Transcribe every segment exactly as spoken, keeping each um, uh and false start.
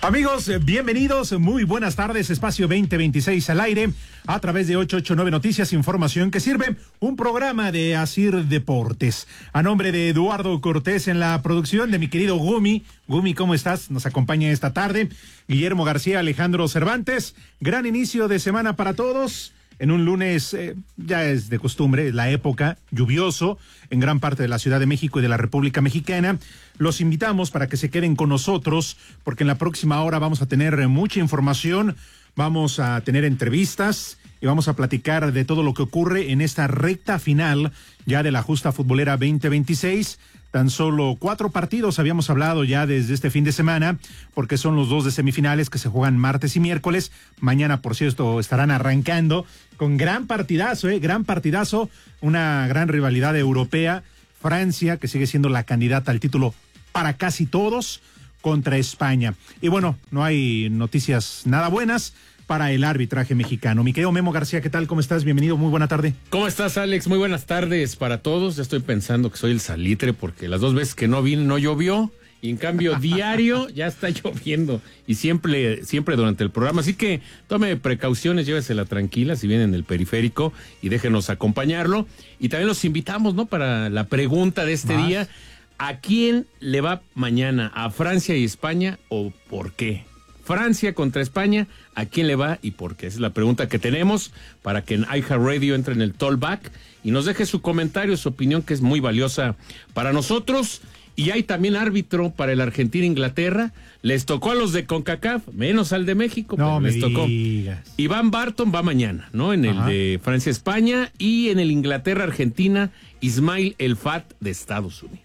Amigos, bienvenidos, muy buenas tardes, Espacio veinte veintiséis al aire, a través de ochocientos ochenta y nueve Noticias, información que sirve, un programa de Asir Deportes. A nombre de Eduardo Cortés en la producción, de mi querido Gumi. Gumi, ¿cómo estás? Nos acompaña esta tarde. Guillermo García, Alejandro Cervantes. Gran inicio de semana para todos. En un lunes, eh, ya es de costumbre, la época, lluvioso en gran parte de la Ciudad de México y de la República Mexicana. Los invitamos para que se queden con nosotros, porque en la próxima hora vamos a tener mucha información, vamos a tener entrevistas y vamos a platicar de todo lo que ocurre en esta recta final ya de la justa futbolera veinte veintiséis. Tan solo cuatro partidos habíamos hablado ya desde este fin de semana, porque son los dos de semifinales que se juegan martes y miércoles. Mañana, por cierto, estarán arrancando con gran partidazo, eh, gran partidazo, una gran rivalidad europea. Francia, que sigue siendo la candidata al título para casi todos, contra España. Y bueno, no hay noticias nada buenas para el arbitraje mexicano. Mi querido Memo García, ¿qué tal? ¿Cómo estás? Bienvenido, muy buena tarde. ¿Cómo estás, Alex? Muy buenas tardes para todos. Ya estoy pensando que soy el salitre porque las dos veces que no vine no llovió y en cambio diario ya está lloviendo y siempre, siempre durante el programa. Así que tome precauciones, llévesela tranquila si viene en el periférico y déjenos acompañarlo. Y también los invitamos, ¿no? Para la pregunta de este ¿Más? día. ¿A quién le va mañana? ¿A Francia y España o por qué? Francia contra España, ¿a quién le va y por qué? Esa es la pregunta que tenemos para que en iHeartRadio entre en el Talkback y nos deje su comentario, su opinión, que es muy valiosa para nosotros. Y hay también árbitro para el Argentina-Inglaterra. Les tocó a los de CONCACAF, menos al de México, no pero me les tocó. digas. Iván Barton va mañana, ¿no? En Ajá. el de Francia-España y en el Inglaterra-Argentina, Ismail El Fat de Estados Unidos.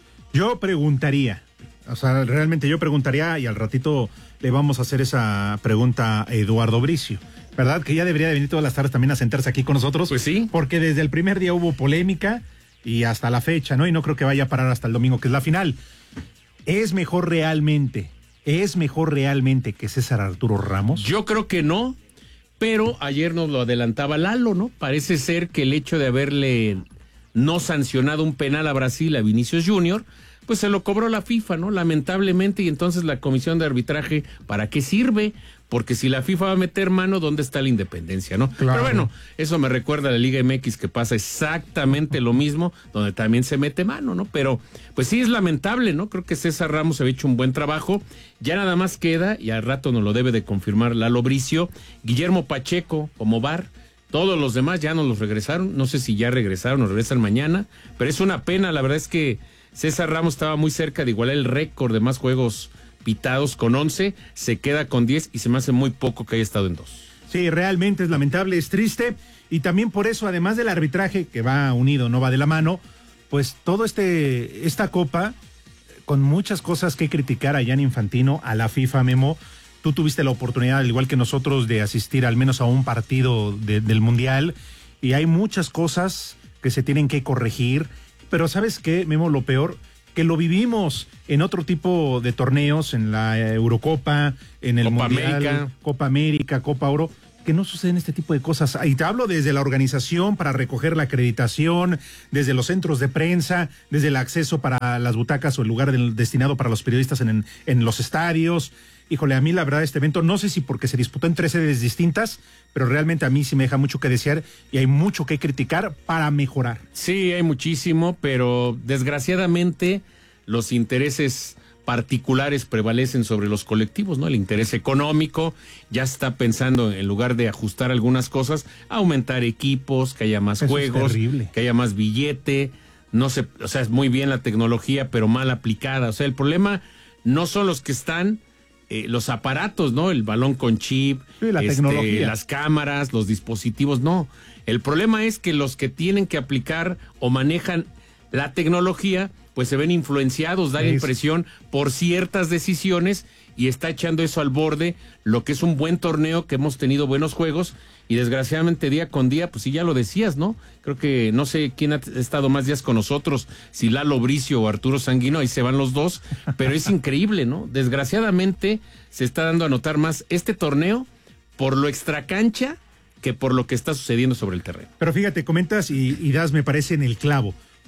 Yo preguntaría, o sea, realmente yo preguntaría y al ratito le vamos a hacer esa pregunta a Eduardo Bricio, ¿verdad? Que ya debería de venir todas las tardes también a sentarse aquí con nosotros. Pues sí. Porque desde el primer día hubo polémica y hasta la fecha, ¿no? Y no creo que vaya a parar hasta el domingo, que es la final. ¿Es mejor realmente, es mejor realmente que César Arturo Ramos? Yo creo que no, pero ayer nos lo adelantaba Lalo, ¿no? Parece ser que el hecho de haberle no sancionado un penal a Brasil, a Vinicius Junior, pues se lo cobró la FIFA, ¿no? Lamentablemente, y entonces la comisión de arbitraje, ¿para qué sirve? Porque si la FIFA va a meter mano, ¿dónde está la independencia, no? Claro. Pero bueno, eso me recuerda a la Liga M X, que pasa exactamente lo mismo, donde también se mete mano, ¿no? Pero, pues sí es lamentable, ¿no? Creo que César Ramos había hecho un buen trabajo, ya nada más queda, y al rato nos lo debe de confirmar Lalo Bricio, Guillermo Pacheco como V A R. Todos los demás ya nos los regresaron, no sé si ya regresaron o regresan mañana, pero es una pena, la verdad es que César Ramos estaba muy cerca de igualar el récord de más juegos pitados con once, se queda con diez y se me hace muy poco que haya estado en dos. Sí, realmente es lamentable, es triste, y también por eso, además del arbitraje, que va unido, no va de la mano, pues todo este, esta copa, con muchas cosas que criticar a Gianni Infantino, a la FIFA, Memo. Tú tuviste la oportunidad, al igual que nosotros, de asistir al menos a un partido de, del Mundial, y hay muchas cosas que se tienen que corregir, pero ¿sabes qué, Memo? Lo peor, que lo vivimos en otro tipo de torneos, en la Eurocopa, en el Copa Mundial, América. Copa América, Copa Oro, que no suceden este tipo de cosas. Y te hablo desde la organización para recoger la acreditación, desde los centros de prensa, desde el acceso para las butacas o el lugar del, destinado para los periodistas en, en, en los estadios. Híjole, a mí la verdad este evento, no sé si porque se disputó en tres sedes distintas, pero realmente a mí sí me deja mucho que desear y hay mucho que criticar para mejorar. Sí, hay muchísimo, pero desgraciadamente los intereses particulares prevalecen sobre los colectivos, ¿no? El interés económico ya está pensando, en lugar de ajustar algunas cosas, aumentar equipos, que haya más Eso juegos, es que haya más billete, no sé, o sea, es muy bien la tecnología, pero mal aplicada. O sea, el problema no son los que están Eh, los aparatos, ¿no? El balón con chip, sí, la este, tecnología. las cámaras, los dispositivos, no. El problema es que los que tienen que aplicar o manejan la tecnología, pues se ven influenciados, da la impresión por ciertas decisiones y está echando eso al borde, lo que es un buen torneo, que hemos tenido buenos juegos y desgraciadamente día con día, pues sí, ya lo decías, ¿no? Creo que no sé quién ha estado más días con nosotros, si Lalo Bricio o Arturo Sanguino, ahí se van los dos, pero es increíble, ¿no? Desgraciadamente se está dando a notar más este torneo por lo extracancha que por lo que está sucediendo sobre el terreno. Pero fíjate, comentas y, y das, me parece, en el clavo.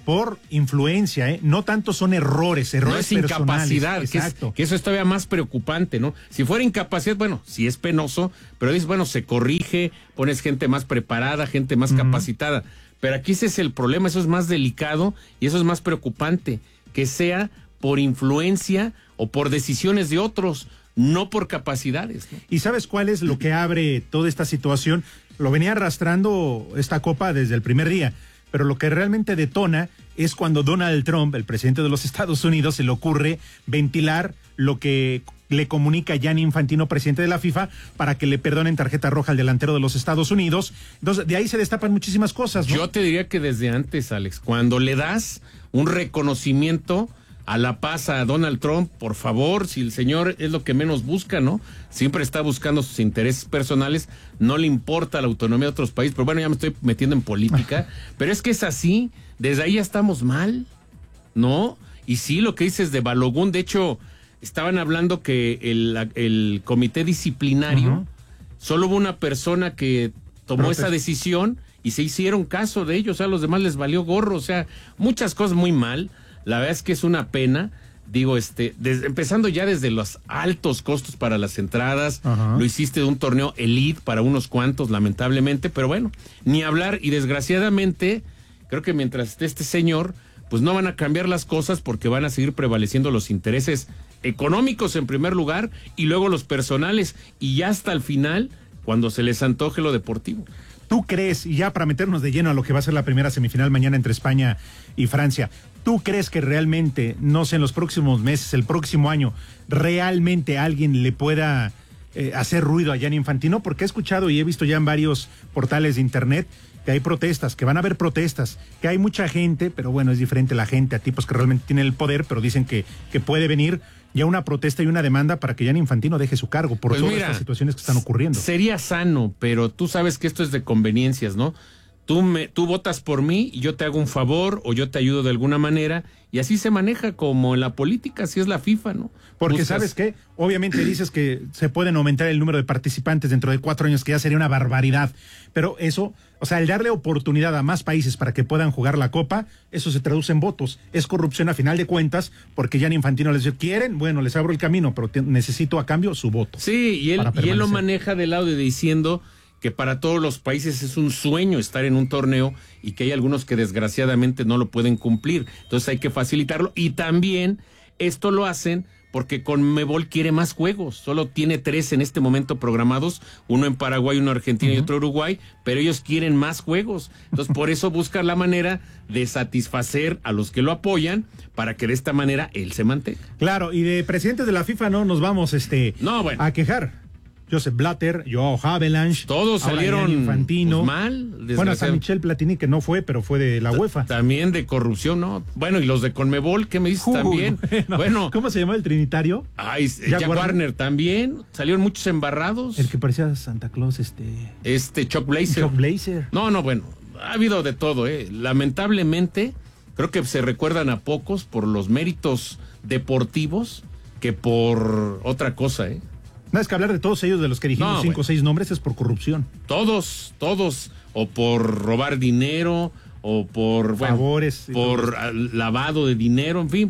por influencia, ¿eh? No tanto son errores, errores no es incapacidad, que, es, que eso es todavía más preocupante, ¿no? Si fuera incapacidad, bueno, sí es penoso, pero dices, bueno, se corrige, pones gente más preparada, gente más uh-huh. capacitada, pero aquí ese es el problema, eso es más delicado y eso es más preocupante, que sea por influencia o por decisiones de otros, no por capacidades, ¿no? ¿Y sabes cuál es lo que abre toda esta situación? Lo venía arrastrando esta copa desde el primer día, pero lo que realmente detona es cuando Donald Trump, el presidente de los Estados Unidos, se le ocurre ventilar lo que le comunica Gianni Infantino, presidente de la FIFA, para que le perdonen tarjeta roja al delantero de los Estados Unidos. Entonces, de ahí se destapan muchísimas cosas, ¿no? Yo te diría que desde antes, Alex, cuando le das un reconocimiento a la paz a Donald Trump, por favor, si el señor es lo que menos busca, ¿no? Siempre está buscando sus intereses personales, no le importa la autonomía de otros países, pero bueno, ya me estoy metiendo en política, pero es que es así, desde ahí ya estamos mal, ¿no? Y sí, lo que dices de Balogun, de hecho, estaban hablando que el, el comité disciplinario, uh-huh. solo hubo una persona que tomó Protest. esa decisión y se hicieron caso de ellos, o sea, a los demás les valió gorro, o sea, muchas cosas muy mal. La verdad es que es una pena, digo, este, desde, empezando ya desde los altos costos para las entradas, uh-huh. lo hiciste de un torneo elite para unos cuantos, lamentablemente, pero bueno, ni hablar, y desgraciadamente, creo que mientras esté este señor, pues no van a cambiar las cosas porque van a seguir prevaleciendo los intereses económicos en primer lugar y luego los personales, y ya hasta el final, cuando se les antoje lo deportivo. ¿Tú crees, y ya para meternos de lleno a lo que va a ser la primera semifinal mañana entre España y Francia, ¿tú crees que realmente, no sé, en los próximos meses, el próximo año, realmente alguien le pueda eh, hacer ruido a Gianni Infantino? Porque he escuchado y he visto ya en varios portales de internet que hay protestas, que van a haber protestas, que hay mucha gente, pero bueno, es diferente la gente a tipos que realmente tienen el poder, pero dicen que, que puede venir ya una protesta y una demanda para que Gianni Infantino deje su cargo por pues todas mira, estas situaciones que están ocurriendo. Sería sano, pero tú sabes que esto es de conveniencias, ¿no? Tú, me, tú votas por mí y yo te hago un favor o yo te ayudo de alguna manera, y así se maneja como en la política, así es la FIFA, ¿no? Porque Buscas... ¿sabes qué? Obviamente dices que se pueden aumentar el número de participantes dentro de cuatro años, que ya sería una barbaridad, pero eso, o sea, el darle oportunidad a más países para que puedan jugar la Copa, eso se traduce en votos, es corrupción a final de cuentas, porque Gianni Infantino les dice, ¿quieren? Bueno, les abro el camino, pero te, necesito a cambio su voto. Sí, y él, y él lo maneja del lado de diciendo que para todos los países es un sueño estar en un torneo y que hay algunos que desgraciadamente no lo pueden cumplir. Entonces hay que facilitarlo, y también esto lo hacen porque CONMEBOL quiere más juegos. Solo tiene tres en este momento programados, uno en Paraguay, uno en Argentina uh-huh. y otro en Uruguay, pero ellos quieren más juegos. Entonces por eso buscan la manera de satisfacer a los que lo apoyan para que de esta manera él se mantenga. Claro, y de presidentes de la FIFA no nos vamos este no, bueno. a quejar. Joseph Blatter, Joao Havelange, todos salieron Infantino, pues, mal. Bueno, hasta Michel Platini, que no fue, pero fue de la UEFA. También de corrupción, ¿no? Bueno, y los de CONMEBOL, ¿qué me dices uh, también? Bueno, bueno, ¿cómo se llamó el trinitario? Ay, Jack, Jack Warner. Warner también. Salieron muchos embarrados. El que parecía Santa Claus, este... Este, Chuck Blazer. Chuck Blazer. No, no, bueno, ha habido de todo, ¿eh? Lamentablemente, creo que se recuerdan a pocos por los méritos deportivos que por otra cosa, ¿eh? No, es que hablar de todos ellos, de los que dijimos no, cinco o bueno. seis nombres, es por corrupción. Todos, todos, o por robar dinero, o por... Favores. Bueno, por lavado de dinero, en fin.